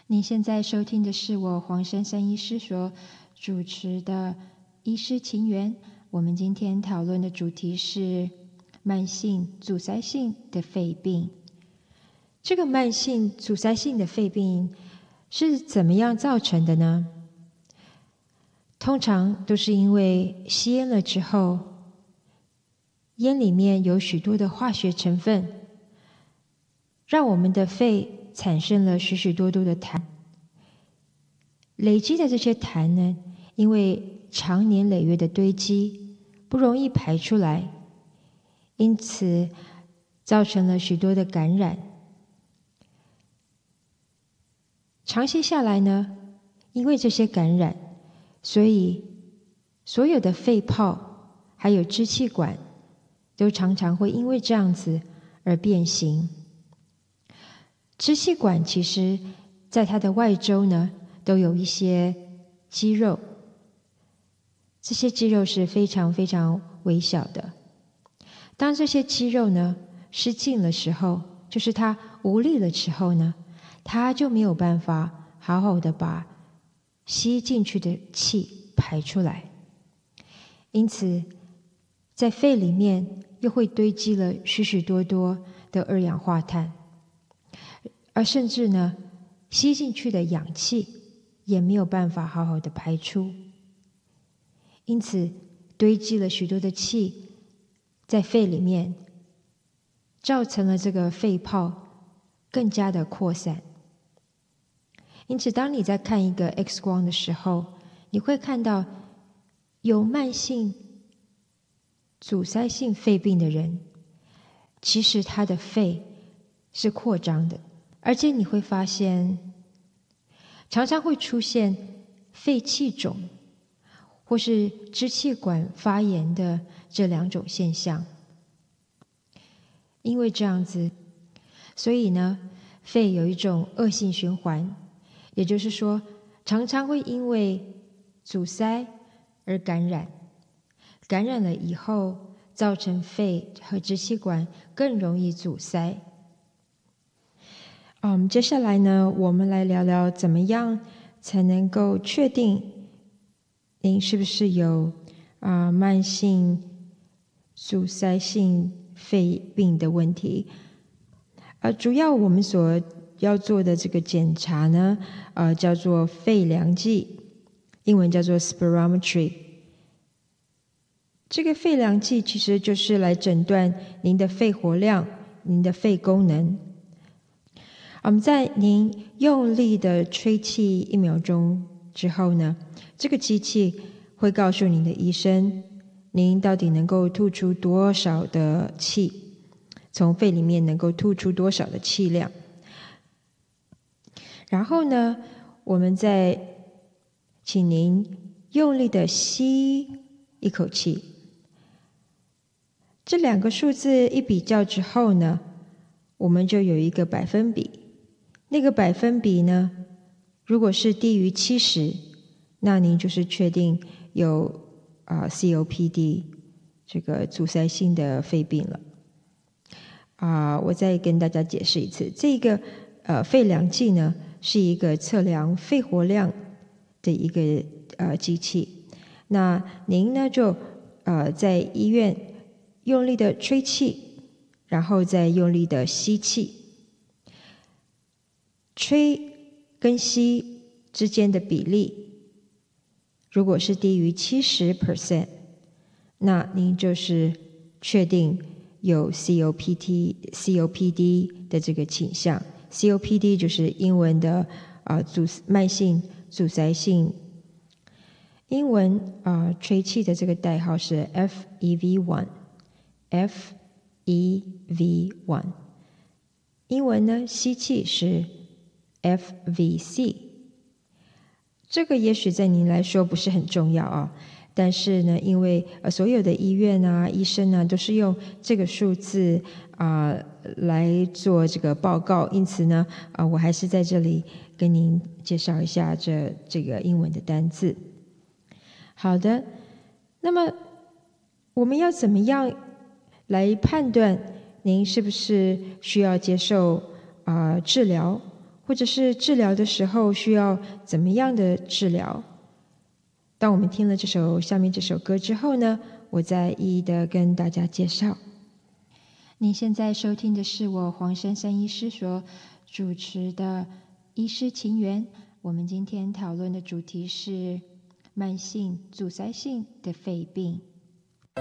您现在收听的是我黄珊珊医师所主持的医师情缘。我们今天讨论的主题是慢性阻塞性的肺病。这个慢性阻塞性的肺病是怎么样造成的呢？通常都是因为吸烟了之后，烟里面有许多的化学成分，让我们的肺产生了许许多多的痰。累积的这些痰呢，因为长年累月的堆积，不容易排出来，因此造成了许多的感染。长期下来呢，因为这些感染，所以所有的肺泡还有支气管都常常会因为这样子而变形。支气管其实在它的外周呢，都有一些肌肉，这些肌肉是非常非常微小的。当这些肌肉呢失禁的时候，就是它无力的时候呢，它就没有办法好好的把吸进去的气排出来，因此在肺里面又会堆积了许许多多的二氧化碳，而甚至呢，吸进去的氧气也没有办法好好的排出，因此堆积了许多的气在肺里面，造成了这个肺泡更加的扩散。因此当你在看一个 X 光的时候，你会看到有慢性阻塞性肺病的人，其实他的肺是扩张的，而且你会发现常常会出现肺气肿或是支气管发炎的这两种现象。因为这样子，所以呢，肺有一种恶性循环，也就是说常常会因为阻塞而感染，感染了以后造成肺和支气管更容易阻塞。接下来呢，我们来聊聊怎么样才能够确定您是不是有慢性阻塞性肺病的问题。主要我们所要做的这个检查呢，叫做肺量计，英文叫做 spirometry。这个肺量计其实就是来诊断您的肺活量、您的肺功能。在您用力的吹气1秒钟之后呢，这个机器会告诉您的医生，您到底能够吐出多少的气，从肺里面能够吐出多少的气量。然后呢，我们再请您用力的吸一口气。这两个数字一比较之后呢，我们就有一个百分比。那个百分比呢，如果是低于70，那您就是确定有COPD 这个阻塞性的肺病了。我再跟大家解释一次，这个肺量计呢，是一个测量肺活量的一个机器。那您呢就在医院用力的吹气，然后再用力的吸气。吹跟吸之间的比例，如果是低于70%，那您就是确定有 COPD 的这个倾向。COPD 就是英文的慢性阻塞性，英文吹气的这个代号是 FEV1，英文呢吸气是FVC。 这个也许在您来说不是很重要但是呢，因为所有的医院医生都是用这个数字来做这个报告，因此呢我还是在这里跟您介绍一下这个英文的单字。好的，那么我们要怎么样来判断您是不是需要接受治疗， 或者是治疗的时候需要怎么样的治疗。当我们听了下面这首歌之后呢，我再一一的跟大家介绍。您现在收听的是我黄珊珊医师所主持的医师情缘。我们今天讨论的主题是慢性阻塞性的肺病。